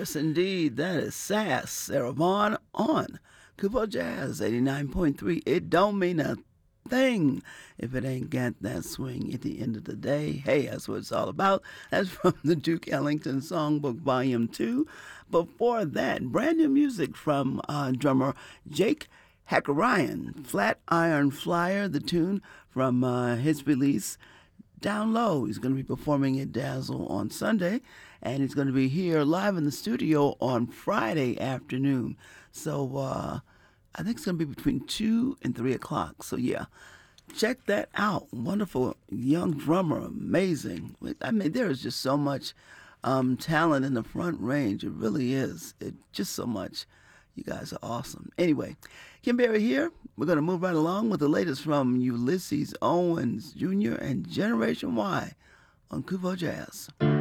Yes, indeed. That is Sass, Sarah Vaughan on Kupo Jazz 89.3. It don't mean a thing if it ain't got that swing at the end of the day. Hey, that's what it's all about. That's from the Duke Ellington Songbook Volume 2. Before that, brand new music from drummer Jake Hackerian, Flat Iron Flyer, the tune from his release Down Low. He's going to be performing at Dazzle on Sunday, and he's going to be here live in the studio on Friday afternoon. So I think it's going to be between 2 and 3 o'clock. So yeah, check that out. Wonderful young drummer, amazing. I mean, there is just so much talent in the Front Range. It really is. Just so much. You guys are awesome. Anyway, Kim Berry here. We're going to move right along with the latest from Ulysses Owens Jr. and Generation Y on Kupo Jazz.